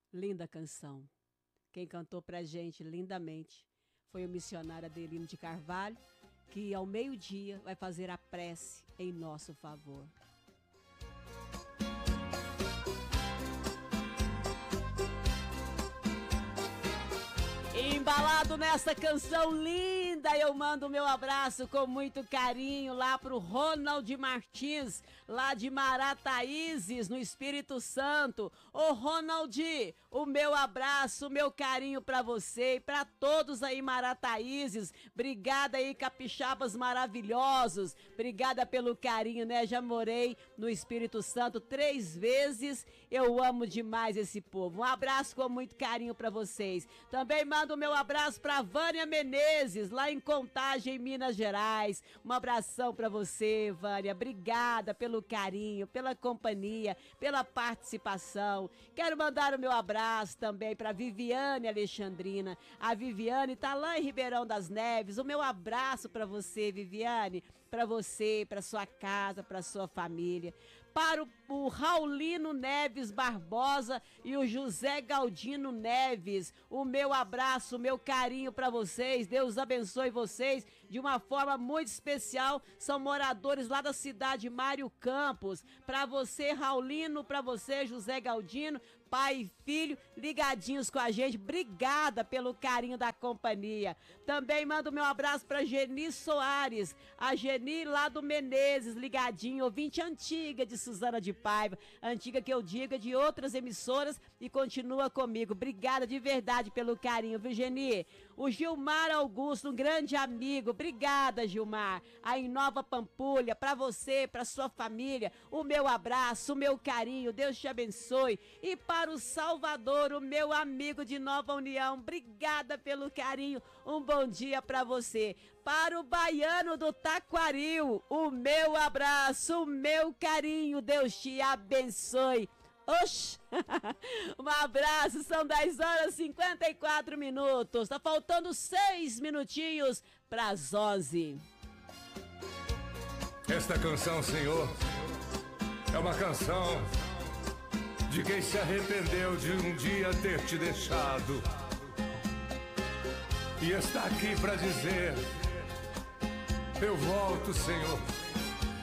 Linda canção. Quem cantou pra gente lindamente foi o missionário Adelino de Carvalho, que ao meio-dia vai fazer a prece em nosso favor. Embalado nessa canção linda, eu mando o meu abraço com muito carinho lá pro Ronald Martins, lá de Marataízes, no Espírito Santo. Ô Ronald, o meu abraço, o meu carinho pra você e pra todos aí Marataízes. Obrigada aí, capixabas maravilhosos. Obrigada pelo carinho, né? Já morei no Espírito Santo 3 vezes. Eu amo demais esse povo. Um abraço com muito carinho pra vocês. Também mando o meu abraço para Vânia Menezes, lá em Contagem, Minas Gerais. Um abração para você, Vânia. Obrigada pelo carinho, pela companhia, pela participação. Quero mandar o meu abraço também para Viviane Alexandrina. A Viviane tá lá em Ribeirão das Neves. O meu abraço para você, Viviane, para você, para sua casa, para sua família. Para o Raulino Neves Barbosa e o José Galdino Neves, o meu abraço, o meu carinho para vocês. Deus abençoe vocês de uma forma muito especial. São moradores lá da cidade Mário Campos. Para você, Raulino, para você, José Galdino, pai e filho, ligadinhos com a gente. Obrigada pelo carinho da companhia. Também mando meu abraço para Geni Soares, a Geni lá do Menezes, ligadinho, ouvinte antiga de Suzana de Paiva, antiga que eu digo, de outras emissoras e continua comigo. Obrigada de verdade pelo carinho, viu, Geni? O Gilmar Augusto, um grande amigo. Obrigada, Gilmar. Aí em Nova Pampulha, para você, para sua família, o meu abraço, o meu carinho. Deus te abençoe. E para o Salvador, o meu amigo de Nova União, obrigada pelo carinho. Um bom dia para você. Para o baiano do Taquaril, o meu abraço, o meu carinho. Deus te abençoe. Oxi! Um abraço, são 10h54. Tá faltando 6 minutinhos para as 11. Esta canção, Senhor, é uma canção de quem se arrependeu de um dia ter te deixado e está aqui para dizer: eu volto, Senhor.